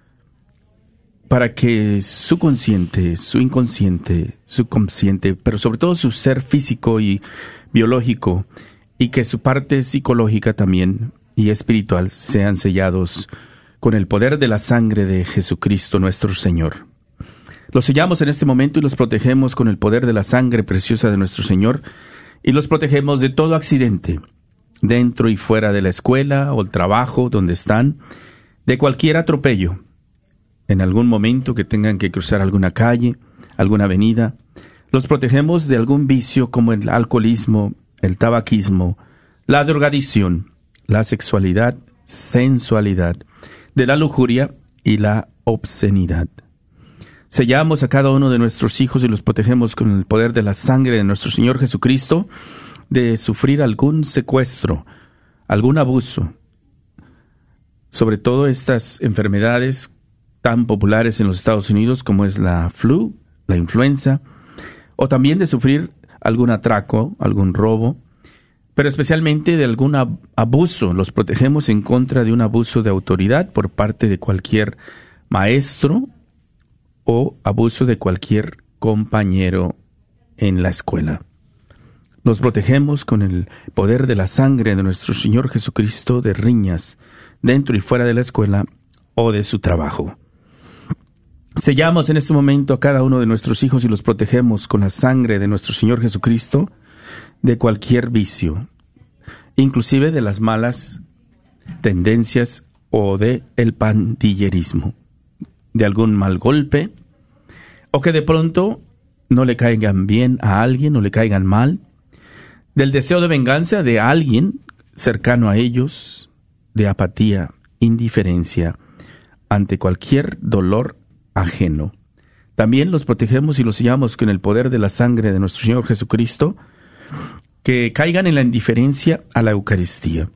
para que su consciente, su inconsciente, su consciente, pero sobre todo su ser físico y biológico, y que su parte psicológica también y espiritual sean sellados con el poder de la sangre de Jesucristo nuestro Señor. Los sellamos en este momento y los protegemos con el poder de la sangre preciosa de nuestro Señor, y los protegemos de todo accidente, dentro y fuera de la escuela o el trabajo donde están, de cualquier atropello, en algún momento que tengan que cruzar alguna calle, alguna avenida. Los protegemos de algún vicio como el alcoholismo, el tabaquismo, la drogadicción, la sexualidad, sensualidad, de la lujuria y la obscenidad. Sellamos a cada uno de nuestros hijos y los protegemos con el poder de la sangre de nuestro Señor Jesucristo de sufrir algún secuestro, algún abuso, sobre todo estas enfermedades tan populares en los Estados Unidos como es la flu, la influenza, o también de sufrir algún atraco, algún robo, pero especialmente de algún abuso. Los protegemos en contra de un abuso de autoridad por parte de cualquier maestro o abuso de cualquier compañero en la escuela. Los protegemos con el poder de la sangre de nuestro Señor Jesucristo de riñas dentro y fuera de la escuela o de su trabajo. Sellamos en este momento a cada uno de nuestros hijos y los protegemos con la sangre de nuestro Señor Jesucristo de cualquier vicio, inclusive de las malas tendencias o de el pandillerismo, de algún mal golpe, o que de pronto no le caigan bien a alguien o le caigan mal, del deseo de venganza de alguien cercano a ellos, de apatía, indiferencia ante cualquier dolor ajeno. También los protegemos y los sellamos con el poder de la sangre de nuestro Señor Jesucristo, que caigan en la indiferencia a la Eucaristía,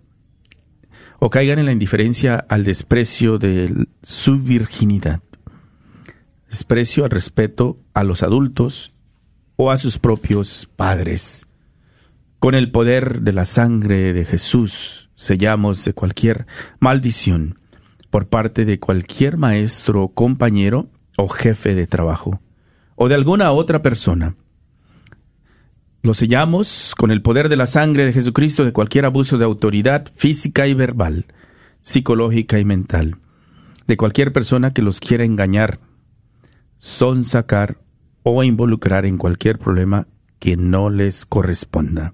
o caigan en la indiferencia al desprecio de su virginidad, desprecio al respeto a los adultos o a sus propios padres. Con el poder de la sangre de Jesús sellamos de cualquier maldición por parte de cualquier maestro, compañero o jefe de trabajo, o de alguna otra persona. Lo sellamos con el poder de la sangre de Jesucristo de cualquier abuso de autoridad física y verbal, psicológica y mental, de cualquier persona que los quiera engañar, sonsacar o involucrar en cualquier problema que no les corresponda.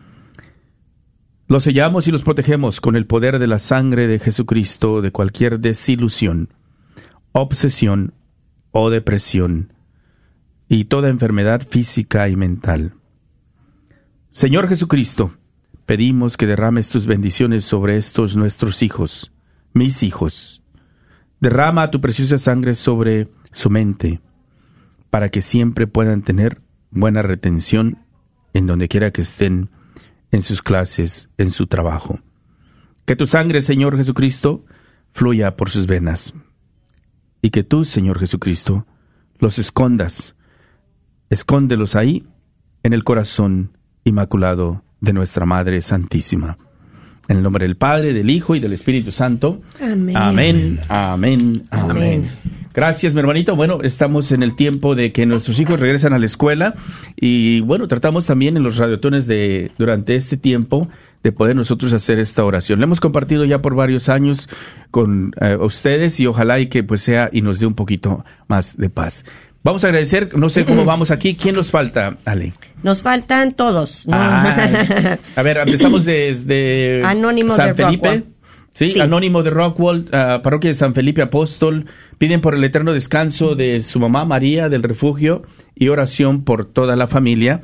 Los sellamos y los protegemos con el poder de la sangre de Jesucristo de cualquier desilusión, obsesión o depresión y toda enfermedad física y mental. Señor Jesucristo, pedimos que derrames tus bendiciones sobre estos nuestros hijos, mis hijos. Derrama tu preciosa sangre sobre su mente, para que siempre puedan tener buena retención en donde quiera que estén, en sus clases, en su trabajo. Que tu sangre, Señor Jesucristo, fluya por sus venas, y que tú, Señor Jesucristo, los escondas. Escóndelos ahí, en el corazón inmaculado de nuestra Madre Santísima. En el nombre del Padre, del Hijo y del Espíritu Santo. Amén. Amén, amén, amén. Amén. Gracias, mi hermanito. Bueno, estamos en el tiempo de que nuestros hijos regresan a la escuela y bueno, tratamos también en los radiotones durante este tiempo de poder nosotros hacer esta oración. La hemos compartido ya por varios años con ustedes y ojalá y que pues sea y nos dé un poquito más de paz. Vamos a agradecer, no sé cómo vamos aquí. ¿Quién nos falta, Ale? Nos faltan todos, ¿no? A ver, empezamos desde Anónimo San de Felipe. Rockwell. Sí, Anónimo de Rockwall, parroquia de San Felipe Apóstol, piden por el eterno descanso de su mamá María del Refugio y oración por toda la familia.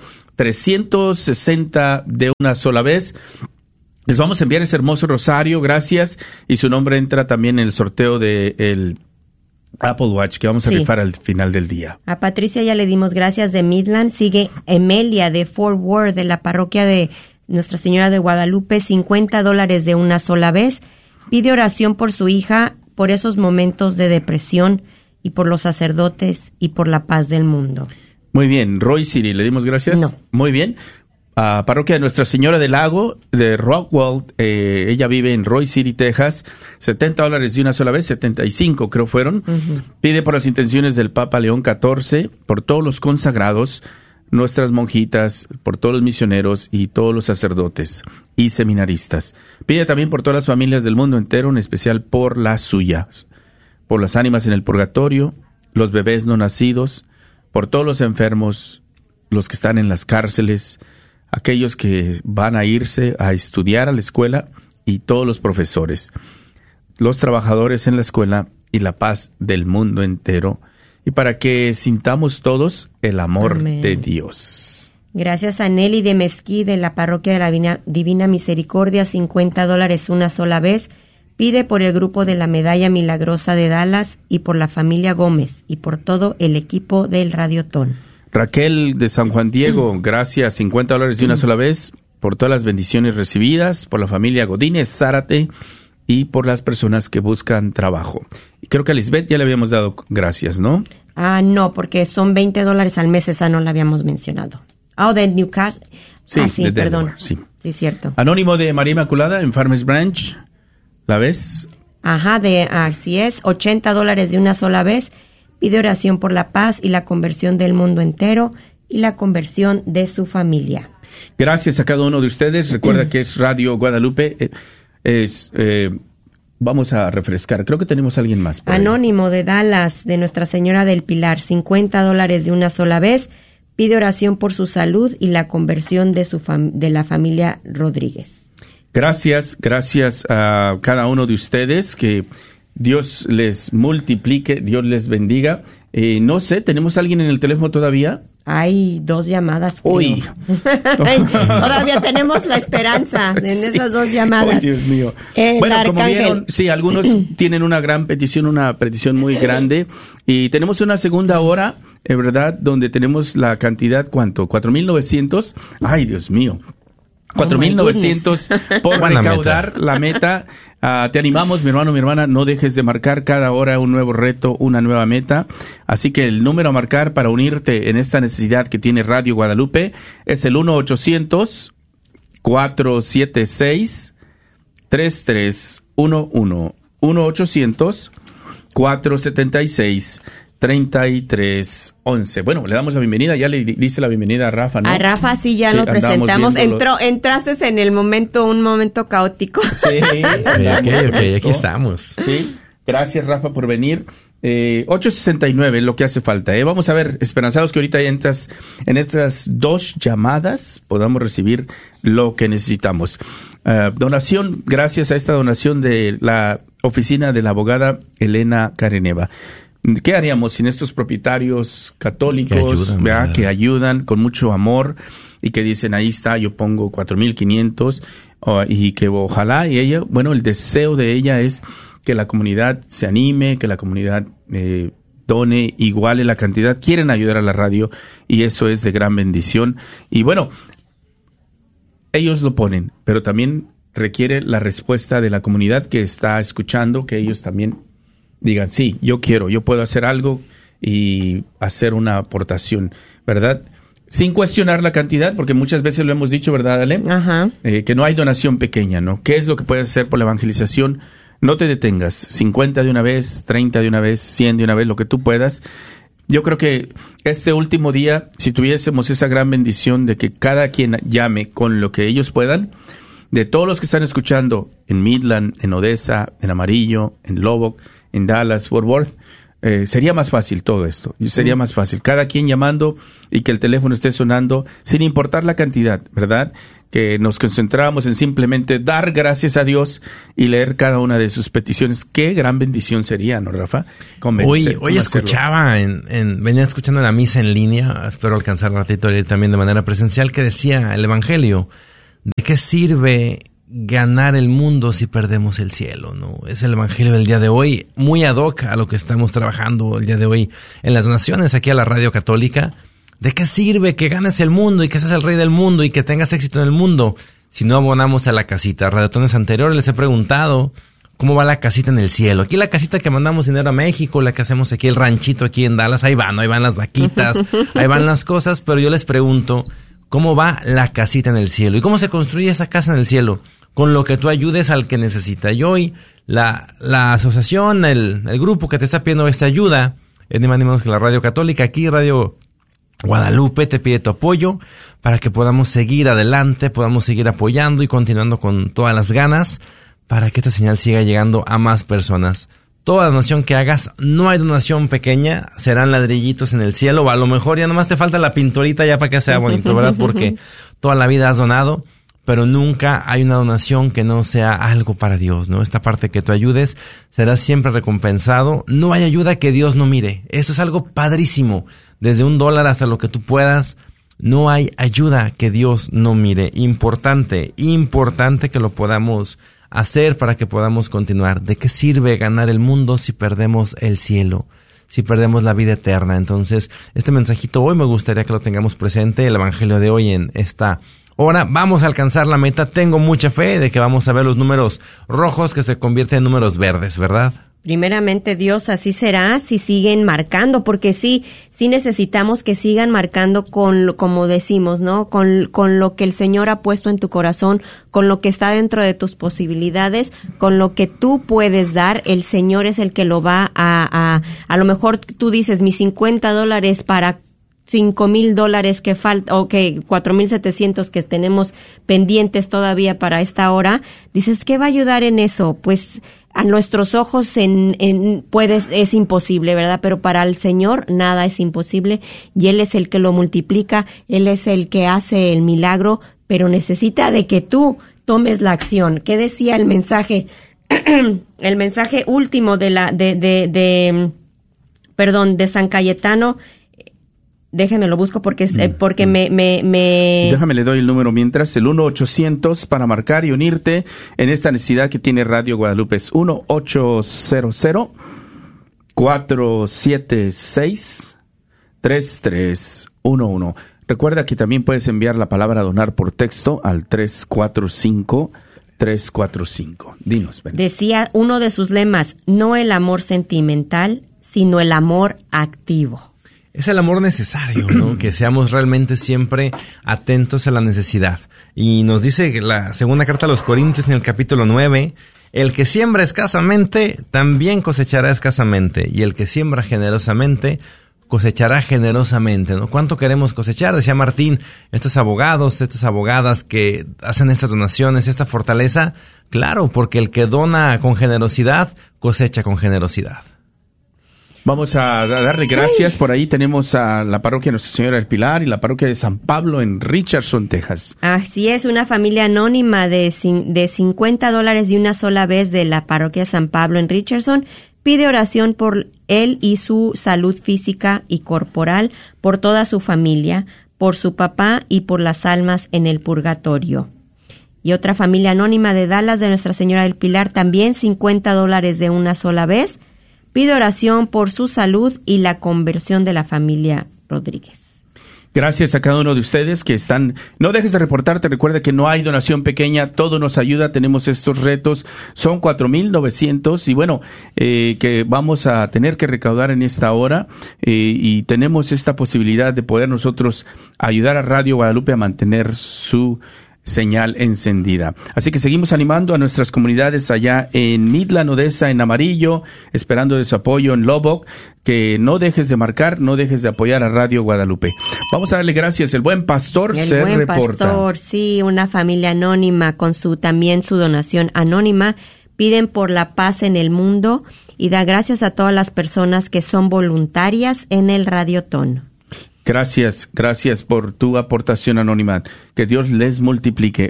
360 de una sola vez. Les vamos a enviar ese hermoso rosario, gracias, y su nombre entra también en el sorteo de el Apple Watch que vamos a rifar al final del día. A Patricia ya le dimos gracias de Midland. Sigue Emelia de Fort Worth, de la parroquia de Nuestra Señora de Guadalupe, $50 de una sola vez. Pide oración por su hija, por esos momentos de depresión y por los sacerdotes y por la paz del mundo. Muy bien, Roy City, ¿le dimos gracias? No. Muy bien. Parroquia de Nuestra Señora del Lago de Rockwall, ella vive en Roy City, Texas, $70 de una sola vez, 75 creo fueron. Pide por las intenciones del Papa León XIV, por todos los consagrados, nuestras monjitas, por todos los misioneros y todos los sacerdotes y seminaristas. Pide también por todas las familias del mundo entero, en especial por las suyas, por las ánimas en el purgatorio, los bebés no nacidos, por todos los enfermos, los que están en las cárceles, aquellos que van a irse a estudiar a la escuela y todos los profesores, los trabajadores en la escuela y la paz del mundo entero, y para que sintamos todos el amor de Dios. Gracias a Nelly de Mesquí, de la parroquia de la Divina Misericordia, $50 una sola vez. Pide por el grupo de la Medalla Milagrosa de Dallas y por la familia Gómez y por todo el equipo del Radiotón. Raquel de San Juan Diego, gracias, $50 de una sola vez, por todas las bendiciones recibidas, por la familia Godínez Zárate y por las personas que buscan trabajo. Y creo que a Lisbeth ya le habíamos dado gracias, ¿no? No, porque son $20 al mes, esa no la habíamos mencionado. De Newcastle. Sí, perdón. Sí, cierto. Anónimo de María Inmaculada en Farmers Branch, ¿la ves? Así es, $80 de una sola vez. Pide oración por la paz y la conversión del mundo entero y la conversión de su familia. Gracias a cada uno de ustedes. Recuerda que es Radio Guadalupe. Vamos a refrescar. Creo que tenemos a alguien más. Anónimo de Dallas, de Nuestra Señora del Pilar, $50 de una sola vez. Pide oración por su salud y la conversión de la familia Rodríguez. Gracias a cada uno de ustedes. Que Dios les multiplique, Dios les bendiga. No sé, ¿tenemos a alguien en el teléfono todavía? Hay 2 llamadas. Uy. Todavía tenemos la esperanza en esas 2 llamadas. Ay, Dios mío. Bueno, como vieron, sí, algunos tienen una gran petición, una petición muy grande. Y tenemos una segunda hora, ¿verdad? Donde tenemos la cantidad, ¿cuánto? 4,900. Ay, Dios mío. 4,900 por recaudar la meta. Te animamos, mi hermano, mi hermana, no dejes de marcar cada hora un nuevo reto, una nueva meta. Así que el número a marcar para unirte en esta necesidad que tiene Radio Guadalupe es el 1-800-476-3311. 1-800-476-3311. Bueno, le damos la bienvenida. Ya le dice la bienvenida a Rafa, ¿no? A Rafa sí, ya lo presentamos. Entraste en un momento caótico. Sí. Aquí estamos. Sí, gracias Rafa por venir. 8:69 es lo que hace falta. Vamos a ver, esperanzados que ahorita en estas 2 llamadas podamos recibir lo que necesitamos. Donación, gracias a esta donación de la oficina de la abogada Elena Careneva. ¿Qué haríamos sin estos propietarios católicos que ayudan con mucho amor y que dicen, ahí está, yo pongo 4,500 y que ojalá, y ella, bueno, el deseo de ella es que la comunidad se anime, que la comunidad done, iguale la cantidad, quieren ayudar a la radio y eso es de gran bendición. Y bueno, ellos lo ponen, pero también requiere la respuesta de la comunidad que está escuchando, que ellos también digan, sí, yo puedo hacer algo y hacer una aportación, ¿verdad? Sin cuestionar la cantidad, porque muchas veces lo hemos dicho, ¿verdad, Ale? Ajá. Que no hay donación pequeña, ¿no? ¿Qué es lo que puedes hacer por la evangelización? No te detengas, 50 de una vez, 30 de una vez, 100 de una vez, lo que tú puedas. Yo creo que este último día, si tuviésemos esa gran bendición de que cada quien llame con lo que ellos puedan, de todos los que están escuchando en Midland, en Odessa, en Amarillo, en Lubbock, en Dallas, Fort Worth, sería más fácil todo esto. Sería más fácil. Cada quien llamando y que el teléfono esté sonando sin importar la cantidad, ¿verdad? Que nos concentráramos en simplemente dar gracias a Dios y leer cada una de sus peticiones. Qué gran bendición sería, ¿no, Rafa? Hoy escuchaba, venía escuchando la misa en línea, espero alcanzar un ratito de ir también de manera presencial, que decía el Evangelio, ¿de qué sirve ganar el mundo si perdemos el cielo? ¿No? Es el Evangelio del día de hoy, muy ad hoc a lo que estamos trabajando el día de hoy en las donaciones aquí a la Radio Católica. ¿De qué sirve que ganes el mundo y que seas el rey del mundo y que tengas éxito en el mundo si no abonamos a la casita? Radiotones anteriores les he preguntado cómo va la casita en el cielo. Aquí la casita que mandamos dinero a México, la que hacemos aquí, el ranchito aquí en Dallas, ahí van las vaquitas, ahí van las cosas, pero yo les pregunto, ¿cómo va la casita en el cielo? ¿Y cómo se construye esa casa en el cielo? Con lo que tú ayudes al que necesita. Y hoy la asociación, el grupo que te está pidiendo esta ayuda, es ni más ni menos que la Radio Católica, aquí Radio Guadalupe te pide tu apoyo para que podamos seguir adelante, podamos seguir apoyando y continuando con todas las ganas para que esta señal siga llegando a más personas. Toda donación que hagas, no hay donación pequeña, serán ladrillitos en el cielo, o a lo mejor ya nomás te falta la pinturita ya para que sea bonito, ¿verdad? Porque toda la vida has donado, pero nunca hay una donación que no sea algo para Dios, ¿no? Esta parte que tú ayudes será siempre recompensado. No hay ayuda que Dios no mire. Eso es algo padrísimo. Desde $1 hasta lo que tú puedas, no hay ayuda que Dios no mire. Importante que lo podamos hacer para que podamos continuar. ¿De qué sirve ganar el mundo si perdemos el cielo? Si perdemos la vida eterna. Entonces, este mensajito hoy me gustaría que lo tengamos presente, el Evangelio de hoy en esta hora. Vamos a alcanzar la meta. Tengo mucha fe de que vamos a ver los números rojos que se convierten en números verdes, ¿verdad? Primeramente, Dios, así será si siguen marcando, porque sí necesitamos que sigan marcando como decimos, ¿no? Con lo que el Señor ha puesto en tu corazón, con lo que está dentro de tus posibilidades, con lo que tú puedes dar. El Señor es el que lo va a lo mejor tú dices, mis $50 para $5,000 que falta, o que 4,700 que tenemos pendientes todavía para esta hora. Dices, ¿qué va a ayudar en eso? Pues a nuestros ojos es imposible, ¿verdad? Pero para el Señor nada es imposible y Él es el que lo multiplica, Él es el que hace el milagro, pero necesita de que tú tomes la acción. ¿Qué decía el mensaje? El mensaje último de San Cayetano. Déjame lo busco porque Déjame le doy el número mientras, el 1-800 para marcar y unirte en esta necesidad que tiene Radio Guadalupe. Es 1-800-476-3311. Recuerda que también puedes enviar la palabra donar por texto al 345-345. Dinos, Ben. Decía uno de sus lemas, no el amor sentimental, sino el amor activo. Es el amor necesario, ¿no? Que seamos realmente siempre atentos a la necesidad. Y nos dice la segunda carta a los Corintios en el capítulo 9, el que siembra escasamente, también cosechará escasamente. Y el que siembra generosamente, cosechará generosamente, ¿no? ¿Cuánto queremos cosechar? Decía Martín, estos abogados, estas abogadas que hacen estas donaciones, esta fortaleza. Claro, porque el que dona con generosidad, cosecha con generosidad. Vamos a darle gracias. Por ahí tenemos a la parroquia Nuestra Señora del Pilar y la parroquia de San Pablo en Richardson, Texas. Así es, una familia anónima de $50 de una sola vez de la parroquia San Pablo en Richardson pide oración por él y su salud física y corporal, por toda su familia, por su papá y por las almas en el purgatorio. Y otra familia anónima de Dallas de Nuestra Señora del Pilar, también $50 de una sola vez, pide oración por su salud y la conversión de la familia Rodríguez. Gracias a cada uno de ustedes que están. No dejes de reportarte. Recuerda que no hay donación pequeña. Todo nos ayuda. Tenemos estos retos. Son 4,900 y bueno, que vamos a tener que recaudar en esta hora. Y tenemos esta posibilidad de poder nosotros ayudar a Radio Guadalupe a mantener su señal encendida. Así que seguimos animando a nuestras comunidades allá en Midland, Odessa, en Amarillo, esperando de su apoyo en Lubbock, que no dejes de marcar, no dejes de apoyar a Radio Guadalupe. Vamos a darle gracias. El buen pastor se reporta. Pastor, sí, una familia anónima con también su donación anónima, piden por la paz en el mundo y da gracias a todas las personas que son voluntarias en el Radiotón. Gracias por tu aportación anónima. Que Dios les multiplique.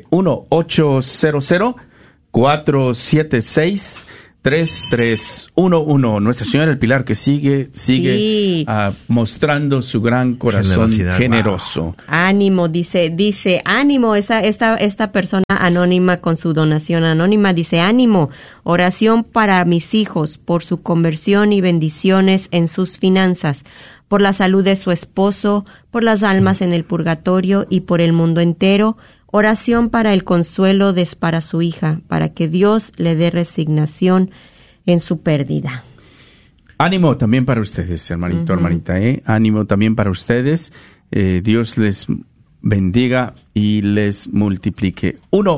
1-800-476-3311. Nuestra Señora del Pilar, que sigue sí. Mostrando su gran corazón generoso. Wow. Ánimo, dice, ánimo, esta persona anónima con su donación anónima dice, ánimo, oración para mis hijos, por su conversión y bendiciones en sus finanzas, por la salud de su esposo, por las almas en el purgatorio y por el mundo entero. Oración para el consuelo para su hija, para que Dios le dé resignación en su pérdida. Ánimo también para ustedes, hermanito, hermanita. Ánimo también para ustedes. Dios les bendiga y les multiplique.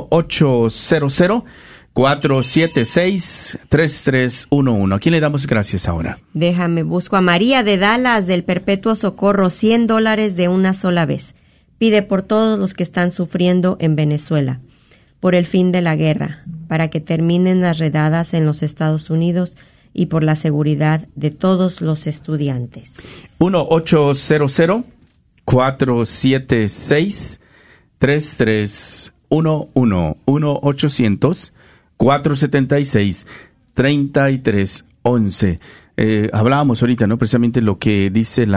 1-800-476-3311. ¿A quién le damos gracias ahora? Busco a María de Dallas del Perpetuo Socorro, $100 de una sola vez. Pide por todos los que están sufriendo en Venezuela, por el fin de la guerra, para que terminen las redadas en los Estados Unidos y por la seguridad de todos los estudiantes. 1-800-476-3311. 1-800-476-3311. Hablábamos ahorita, ¿no? Precisamente lo que dice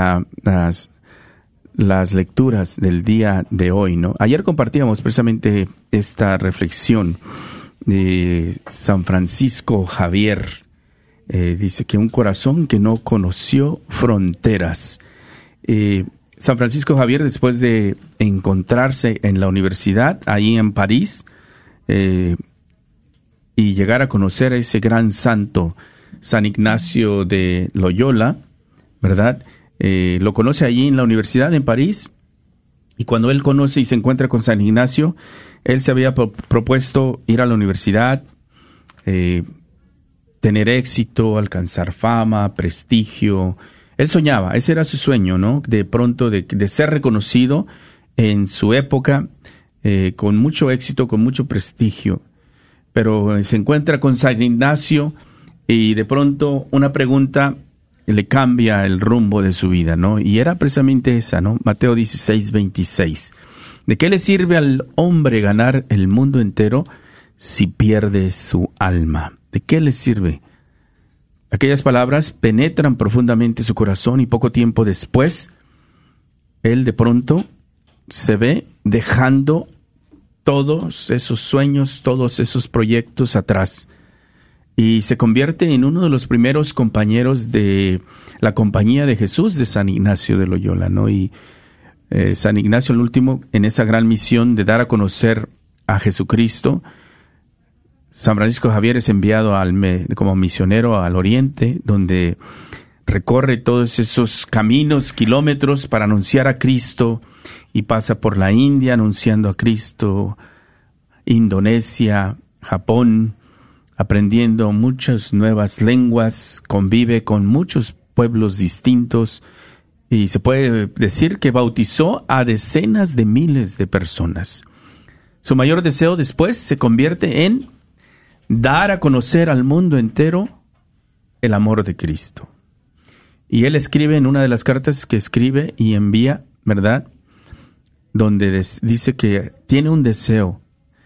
las lecturas del día de hoy, ¿no? Ayer compartíamos precisamente esta reflexión de San Francisco Javier. Dice que un corazón que no conoció fronteras. San Francisco Javier, después de encontrarse en la universidad, ahí en París, y llegar a conocer a ese gran santo, San Ignacio de Loyola, ¿verdad?, lo conoce allí en la universidad en París, y cuando él conoce y se encuentra con San Ignacio, él se había propuesto ir a la universidad, tener éxito, alcanzar fama, prestigio. Él soñaba, ese era su sueño, ¿no? De pronto de ser reconocido en su época, con mucho éxito, con mucho prestigio. Pero se encuentra con San Ignacio y de pronto una pregunta le cambia el rumbo de su vida, ¿no? Y era precisamente esa, ¿no? Mateo 16:26. ¿De qué le sirve al hombre ganar el mundo entero si pierde su alma? ¿De qué le sirve? Aquellas palabras penetran profundamente su corazón y poco tiempo después, él de pronto se ve dejando todos esos sueños, todos esos proyectos atrás. Y se convierte en uno de los primeros compañeros de la compañía de Jesús de San Ignacio de Loyola, ¿no? Y San Ignacio, el último, en esa gran misión de dar a conocer a Jesucristo, San Francisco Javier es enviado como misionero al Oriente, donde recorre todos esos caminos, kilómetros para anunciar a Cristo, y pasa por la India anunciando a Cristo, Indonesia, Japón, aprendiendo muchas nuevas lenguas, convive con muchos pueblos distintos y se puede decir que bautizó a decenas de miles de personas. Su mayor deseo después se convierte en dar a conocer al mundo entero el amor de Cristo. Y él escribe en una de las cartas que escribe y envía, ¿verdad?, donde dice que tiene un deseo.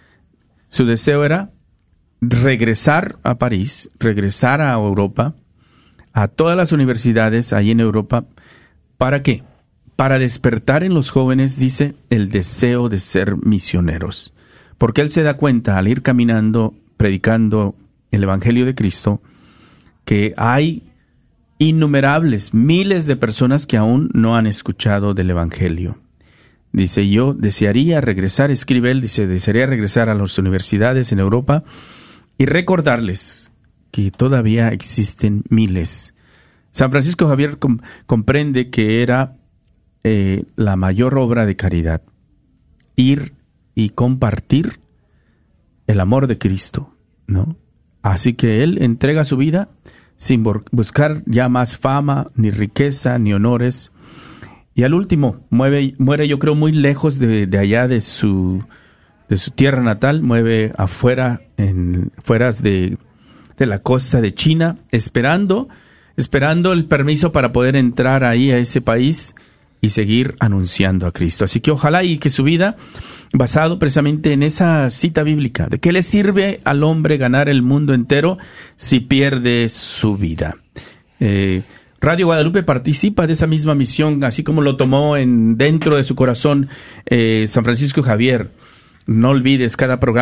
Su deseo era regresar a París, regresar a Europa, a todas las universidades ahí en Europa. ¿Para qué? Para despertar en los jóvenes, dice, el deseo de ser misioneros. Porque él se da cuenta al ir caminando, predicando el Evangelio de Cristo, que hay innumerables, miles de personas que aún no han escuchado del Evangelio. Dice, yo desearía regresar, escribe él, dice, desearía regresar a las universidades en Europa y recordarles que todavía existen miles. San Francisco Javier comprende que era la mayor obra de caridad, ir y compartir el amor de Cristo, ¿no? Así que él entrega su vida sin buscar ya más fama, ni riqueza, ni honores. Y al último, muere yo creo muy lejos de allá de su tierra natal, muere afuera, fueras de de la costa de China, esperando el permiso para poder entrar ahí a ese país y seguir anunciando a Cristo. Así que ojalá y que su vida, basado precisamente en esa cita bíblica, ¿de qué le sirve al hombre ganar el mundo entero si pierde su vida? Radio Guadalupe participa de esa misma misión, así como lo tomó dentro de su corazón San Francisco Javier. No olvides cada programa